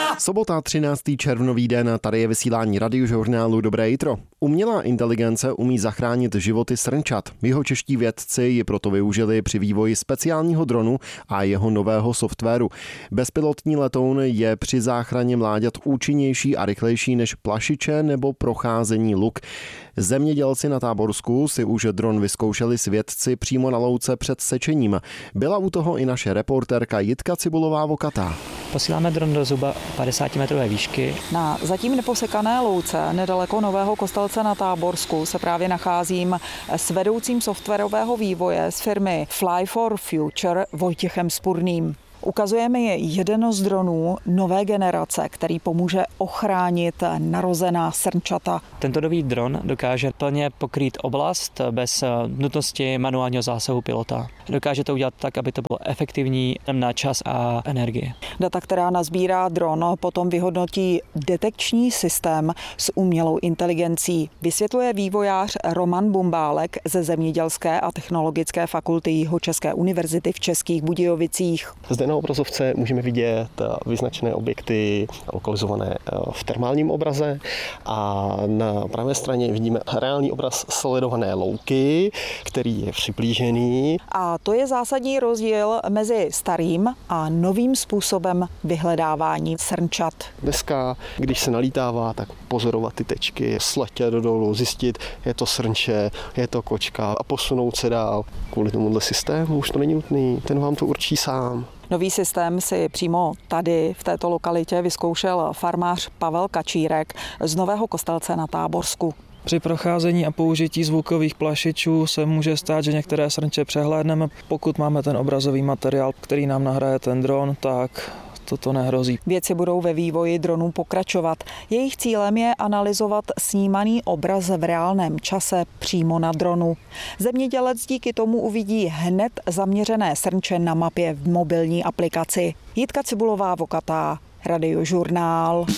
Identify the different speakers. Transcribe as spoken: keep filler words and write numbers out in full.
Speaker 1: Sobota, třináctého červnový den, tady je vysílání Radiožurnálu Dobré jitro. Umělá inteligence umí zachránit životy srnčat. Jihočeští vědci ji proto využili při vývoji speciálního dronu a jeho nového softwaru. Bezpilotní letoun je při záchraně mláďat účinnější a rychlejší než plašiče nebo procházení luk. Zemědělci na Táborsku si už dron vyzkoušeli s vědci přímo na louce před sečením. Byla u toho i naše reportérka Jitka Cibulová-Vokatá.
Speaker 2: Posíláme dron do zhruba padesátimetrové výšky.
Speaker 3: Na zatím neposekané louce nedaleko Nového Kostelce na Táborsku se právě nacházím s vedoucím softwarového vývoje z firmy Fly for Future Vojtěchem Spurným. Ukazuje mi jeden z dronů nové generace, který pomůže ochránit narozená srnčata.
Speaker 2: Tento nový dron dokáže plně pokrýt oblast bez nutnosti manuálního zásahu pilota. Dokáže to udělat tak, aby to bylo efektivní na čas a energii.
Speaker 3: Data, která nazbírá dron, potom vyhodnotí detekční systém s umělou inteligencí. Vysvětluje vývojář Roman Bumbálek ze Zemědělské a technologické fakulty Jihočeské univerzity v Českých Budějovicích.
Speaker 4: Zde na obrazovce můžeme vidět vyznačené objekty lokalizované v termálním obraze a na pravé straně vidíme reálný obraz sledované louky, který je přiblížený.
Speaker 3: A to je zásadní rozdíl mezi starým a novým způsobem vyhledávání srnčat.
Speaker 4: Dneska, když se nalítává, tak pozorovat ty tečky, sletět dolů, zjistit, je to srnče, je to kočka a posunout se dál. Kvůli tomuhle systému už to není nutný, ten vám to určí sám.
Speaker 3: Nový systém si přímo tady v této lokalitě vyzkoušel farmář Pavel Kačírek z Nového Kostelce na Táborsku.
Speaker 5: Při procházení a použití zvukových plašičů se může stát, že některé srnče přehlédneme. Pokud máme ten obrazový materiál, který nám nahraje ten dron, tak toto nehrozí.
Speaker 3: Vědci budou ve vývoji dronů pokračovat. Jejich cílem je analyzovat snímaný obraz v reálném čase přímo na dronu. Zemědělec díky tomu uvidí hned zaměřené srnče na mapě v mobilní aplikaci. Jitka Cibulová-Vokatá, Radiožurnál.